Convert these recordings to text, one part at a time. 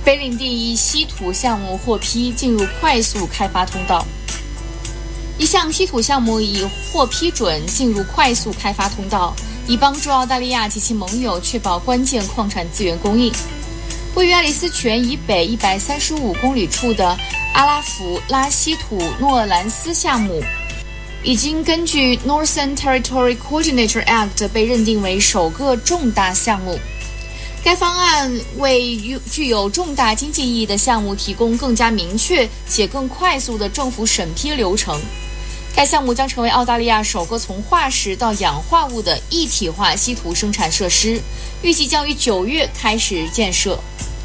北领地一稀土项目获批进入快速开发通道。一项稀土项目已获批准进入快速开发通道，以帮助澳大利亚及其盟友确保关键矿产资源供应。位于爱丽丝泉以北135公里处的阿拉弗拉稀土诺兰斯项目，已经根据 Northern Territory Coordinator Act 被认定为首个重大项目。该方案为具有重大经济意义的项目提供更加明确且更快速的政府审批流程。该项目将成为澳大利亚首个从化石到氧化物的一体化稀土生产设施，预计将于9月开始建设。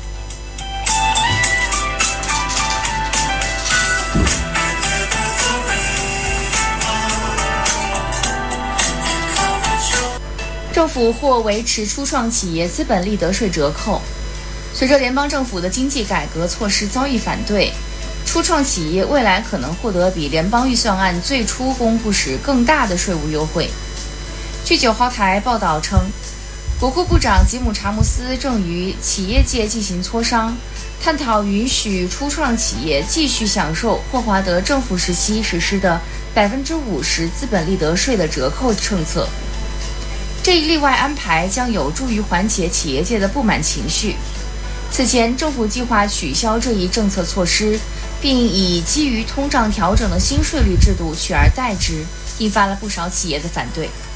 政府或维持初创企业资本利得税折扣。随着联邦政府的经济改革措施遭遇反对，初创企业未来可能获得比联邦预算案最初公布时更大的税务优惠。据9号台报道称，国库部长吉姆·查姆斯正与企业界进行磋商，探讨允许初创企业继续享受霍华德政府时期实施的50%资本利得税的折扣政策。这一例外安排将有助于缓解企业界的不满情绪。此前，政府计划取消这一政策措施，并以基于通胀调整的新税率制度取而代之，引发了不少企业的反对。